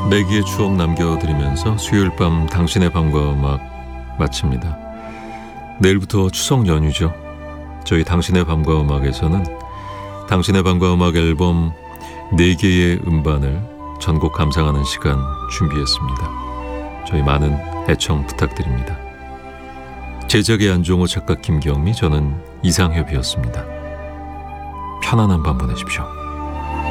내기의 추억 남겨드리면서 수요일 밤 당신의 밤과 음악 마칩니다. 내일부터 추석 연휴죠. 저희 당신의 밤과 음악에서는 당신의 밤과 음악 앨범 4개의 음반을 전곡 감상하는 시간 준비했습니다. 저희 많은 애청 부탁드립니다. 제작의 안종호, 작가 김경미, 저는 이상협이었습니다. 편안한 밤 보내십시오.